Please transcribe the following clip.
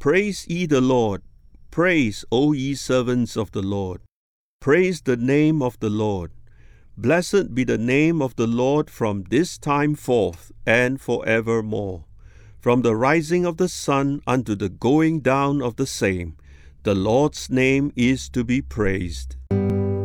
Praise ye the Lord. Praise, O ye servants of the Lord. Praise the name of the Lord. Blessed be the name of the Lord from this time forth and forevermore. From the rising of the sun unto the going down of the same, the Lord's name is to be praised.